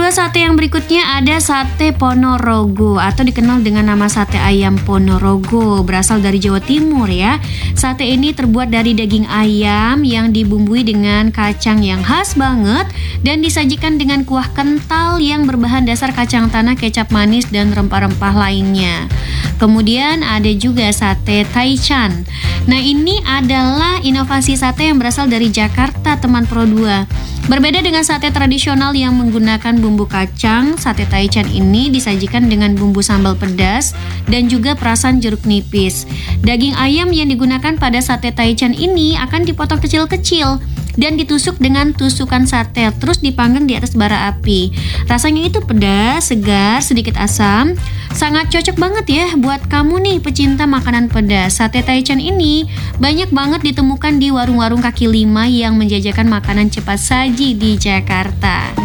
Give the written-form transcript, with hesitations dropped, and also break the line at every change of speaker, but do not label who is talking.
kedua sate yang berikutnya ada sate Ponorogo atau dikenal dengan nama sate ayam Ponorogo, berasal dari Jawa Timur ya. Sate ini terbuat dari daging ayam yang dibumbui dengan kacang yang khas banget dan disajikan dengan kuah kental yang berbahan dasar kacang tanah, kecap manis dan rempah-rempah lainnya. Kemudian ada juga sate Taichan. Nah, ini adalah inovasi sate yang berasal dari Jakarta, teman Pro 2. Berbeda dengan sate tradisional yang menggunakan bumbu kacang, sate Taichan ini disajikan dengan bumbu sambal pedas dan juga perasan jeruk nipis. Daging ayam yang digunakan pada sate Taichan ini akan dipotong kecil-kecil dan ditusuk dengan tusukan sate, terus dipanggang di atas bara api. Rasanya itu pedas, segar, sedikit asam. Sangat cocok banget ya buat kamu nih pecinta makanan pedas. Sate Taichan ini banyak banget ditemukan di warung-warung kaki lima yang menjajakan makanan cepat saji di Jakarta.